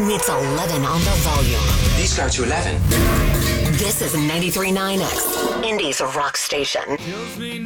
It's 11 on the volume. These go to 11. This is 93.9X, Indy's rock station.